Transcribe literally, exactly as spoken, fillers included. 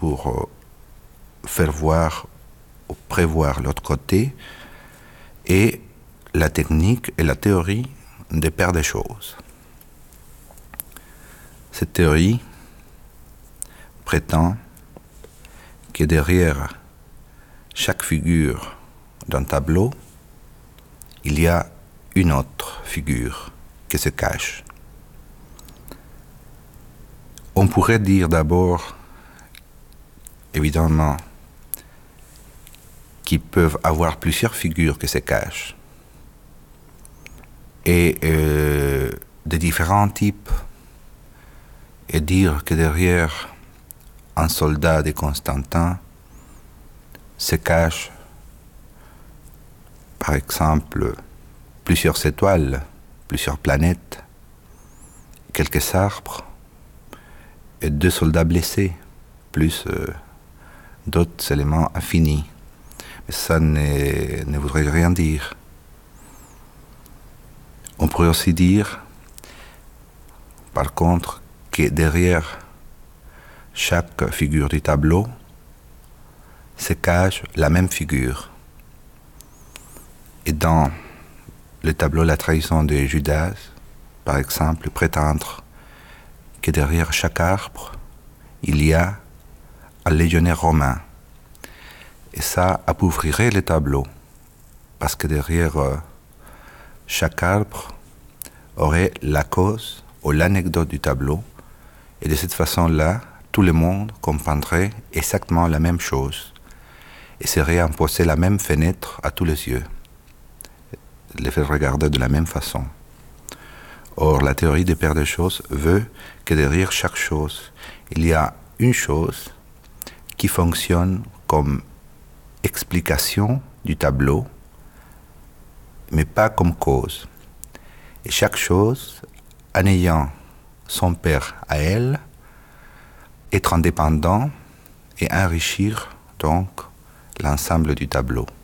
pour euh, faire voir ou prévoir l'autre côté, et la technique et la théorie des paires des choses. Cette théorie prétend que derrière chaque figure d'un tableau, il y a une autre figure qui se cache. On pourrait dire d'abord, évidemment, qu'ils peuvent avoir plusieurs figures qui se cachent, et euh, de différents types, et dire que derrière un soldat de Constantin se cache, par exemple, plusieurs étoiles, plusieurs planètes, quelques arbres, et deux soldats blessés, plus euh, d'autres éléments infinis. Mais ça ne, ne voudrait rien dire. On pourrait aussi dire, par contre, que derrière chaque figure du tableau se cache la même figure. Et dans le tableau La trahison de Judas, par exemple, prétendre que derrière chaque arbre, il y a un légionnaire romain. Et ça appauvrirait le tableau, parce que derrière euh, chaque arbre aurait la cause ou l'anecdote du tableau, et de cette façon-là, tout le monde comprendrait exactement la même chose, et serait imposé la même fenêtre à tous les yeux, les faire regarder de la même façon. Or, la théorie des paires de choses veut que derrière chaque chose, il y a une chose qui fonctionne comme explication du tableau, mais pas comme cause. Et chaque chose, en ayant son père à elle, être indépendant et enrichir donc l'ensemble du tableau.